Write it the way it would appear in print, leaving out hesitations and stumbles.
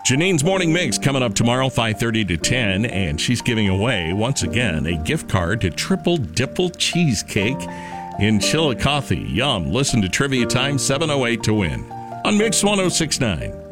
Janine's Morning Mix coming up tomorrow, 5:30 to 10, and she's giving away, once again, a gift card to Triple Dipple Cheesecake in Chillicothe. Yum. Listen to Trivia Time, 7:08 to win on Mix 106.9.